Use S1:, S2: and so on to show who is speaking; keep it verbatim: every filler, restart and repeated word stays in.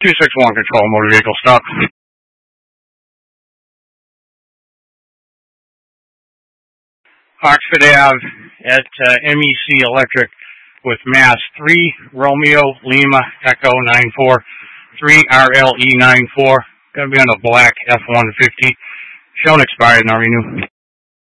S1: two six one control, motor vehicle stop. Oxford Ave at uh, M E C Electric with Mass three Romeo Lima Echo nine four three R L E nine four. Going to be on a black F one fifty. Shown expired, now renew.